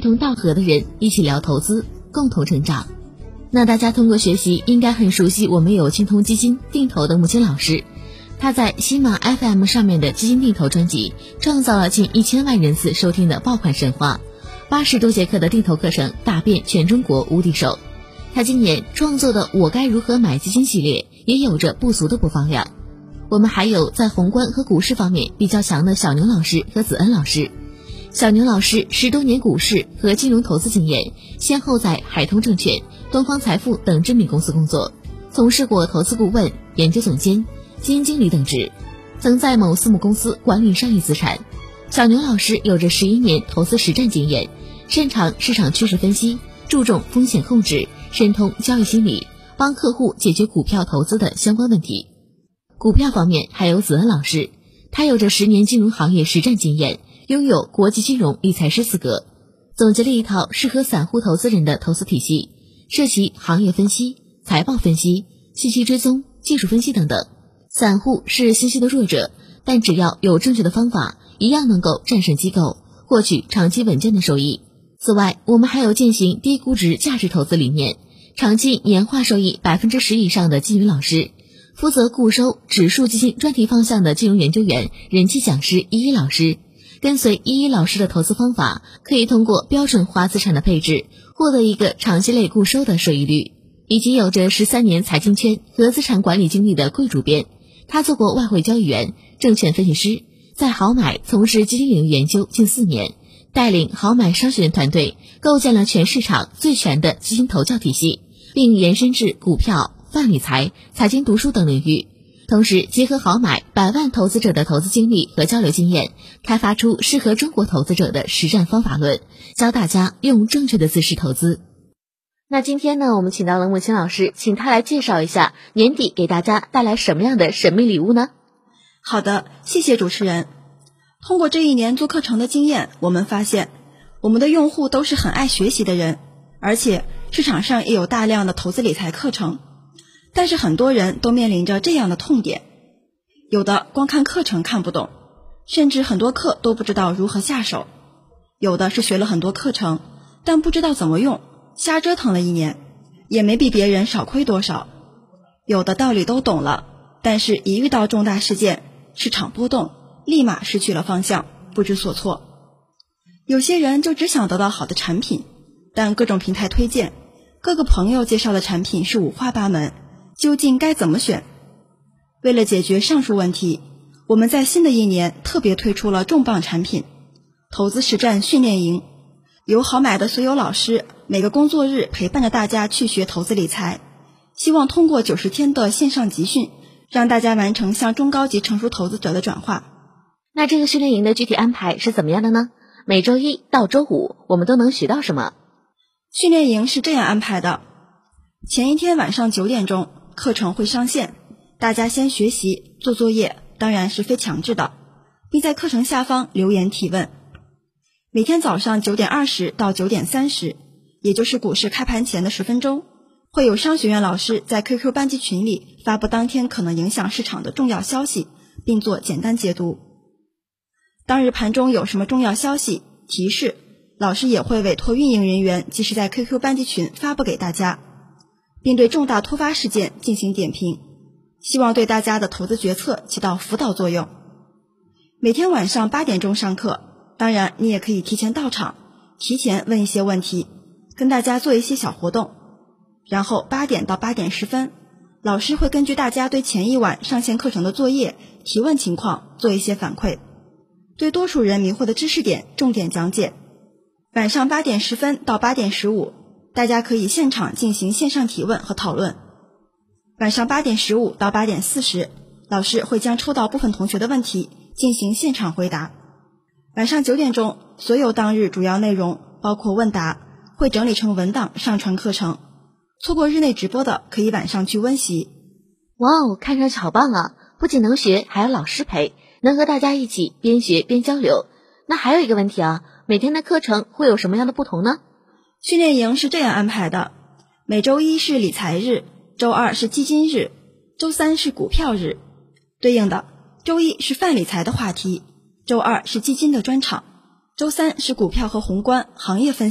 同道合的人一起聊投资，共同成长。那大家通过学习应该很熟悉我们有青通基金定投的木青老师，他在喜马 FM 上面的基金定投专辑创造了近1000万人次收听的爆款神话，80多节课的定投课程打遍全中国无敌手。他今年创作的我该如何买基金系列也有着不俗的播放量。我们还有在宏观和股市方面比较强的小牛老师和子恩老师。小牛老师10多年股市和金融投资经验，先后在海通证券、东方财富等知名公司工作，从事过投资顾问、研究总监、基金经理等职，曾在某私募公司管理上亿资产。小牛老师有着11年投资实战经验，擅长市场趋势分析，注重风险控制，深通交易心理，帮客户解决股票投资的相关问题。股票方面还有子恩老师，他有着10年金融行业实战经验，拥有国际金融理财师资格，总结了一套适合散户投资人的投资体系，涉及行业分析、财报分析、信息追踪、技术分析等等。散户是信息的弱者，但只要有正确的方法，一样能够战胜机构，获取长期稳健的收益。此外，我们还有践行低估值价值投资理念，长期年化收益10%以上的金云老师，负责固收指数基金专题方向的金融研究员、人气讲师依依老师。跟随依依老师的投资方法，可以通过标准化资产的配置，获得一个长期类固收的收益率。以及有着13年财经圈和资产管理经历的贵主编，他做过外汇交易员、证券分析师，在好买从事基金领域研究近4年，带领好买商学院团队构建了全市场最全的基金投教体系，并延伸至股票、泛理财、财经读书等领域。同时结合好买100万投资者的投资经历和交流经验，开发出适合中国投资者的实战方法论，教大家用正确的姿势投资。那今天呢，我们请到了木青老师，请他来介绍一下年底给大家带来什么样的神秘礼物呢？ 好的，谢谢主持人。通过这1年做课程的经验，我们发现我们的用户都是很爱学习的人，而且市场上也有大量的投资理财课程，但是很多人都面临着这样的痛点，有的光看课程看不懂，甚至很多课都不知道如何下手，有的是学了很多课程，但不知道怎么用，瞎折腾了1年，也没比别人少亏多少。有的道理都懂了，但是一遇到重大事件，市场波动，立马失去了方向，不知所措。有些人就只想得到好的产品，但各种平台推荐，各个朋友介绍的产品是五花八门，究竟该怎么选？为了解决上述问题，我们在新的1年特别推出了重磅产品——投资实战训练营，由好买的所有老师每个工作日陪伴着大家去学投资理财，希望通过90天的线上集训，让大家完成向中高级成熟投资者的转化。 那这个训练营的具体安排是怎么样的呢？每周1到周5我们都能学到什么？ 训练营是这样安排的，前一天晚上9点钟课程会上线，大家先学习做作业，当然是非强制的，并在课程下方留言提问。每天早上9点20到9点30，也就是股市开盘前的10分钟，会有商学院老师在 QQ 班级群里发布当天可能影响市场的重要消息，并做简单解读。当日盘中有什么重要消息提示，老师也会委托运营人员及时在 QQ 班级群发布给大家，并对重大突发事件进行点评，希望对大家的投资决策起到辅导作用。每天晚上8点钟上课，当然你也可以提前到场，提前问一些问题，跟大家做一些小活动。然后8点到8点10分，老师会根据大家对前一晚上线课程的作业、提问情况做一些反馈，对多数人迷惑的知识点重点讲解。晚上8点10分到8点15，大家可以现场进行线上提问和讨论。晚上8点15到8点40，老师会将抽到部分同学的问题进行现场回答。晚上9点钟，所有当日主要内容包括问答会整理成文档上传课程，错过日内直播的可以晚上去温习。 哇哦，看上去好棒啊！不仅能学，还有老师陪，能和大家一起边学边交流。那还有一个问题啊，每天的课程会有什么样的不同呢？ 训练营是这样安排的，每周1是理财日，周2是基金日，周3是股票日。对应的，周1是泛理财的话题，周2是基金的专场，周3是股票和宏观行业分析